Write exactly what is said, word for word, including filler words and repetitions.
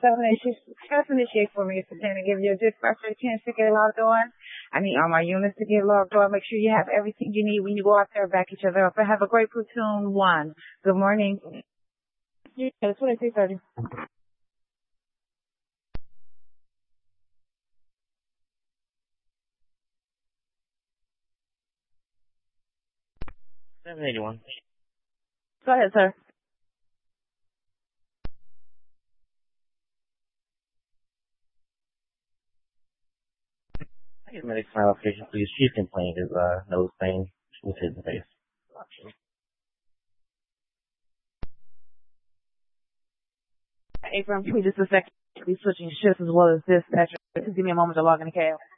self-initiate for me, Mister Ten, and give your dispatcher a chance to get logged on. I need all my units to get logged on. Make sure you have everything you need when you go out there, back each other up. And have a great platoon one. Good morning. Yeah, it's twenty-three thirty. seven eighty-one. Go ahead, sir. I get medics my location, please. Chief complaint is uh nose pain. She was hit in the face. Hey, from me just a second. Be switching shifts as well as dispatcher. Just give me a moment to log in the cab.